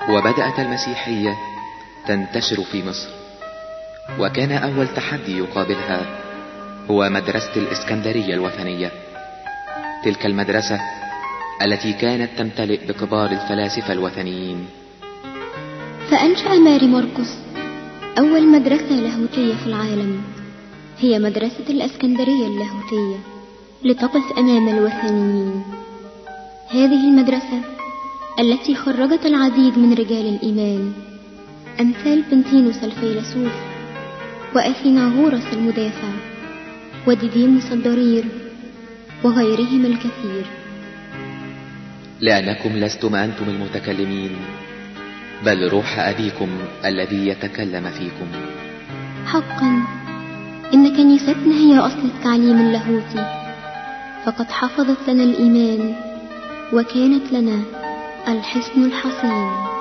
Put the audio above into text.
وبدأت المسيحية تنتشر في مصر، وكان أول تحدي يقابلها هو مدرسة الإسكندرية الوثنية، تلك المدرسة التي كانت تمتلئ بكبار الفلاسفة الوثنيين. فأنشأ ماري مرقس أول مدرسة لاهوتية في العالم، هي مدرسة الإسكندرية اللاهوتية، لتقف أمام الوثنيين. هذه المدرسة التي خرجت العديد من رجال الإيمان، أمثال بنتينوس الفيلسوف، وأثيناغورس المدافع، وديديموس الضرير، وغيرهم الكثير. لأنكم لستم أنتم المتكلمين، بل روح أبيكم الذي يتكلم فيكم. حقا إن كنيستنا هي أصل التعليم اللاهوتي، فقد حفظت لنا الإيمان وكانت لنا الحصن الحصين.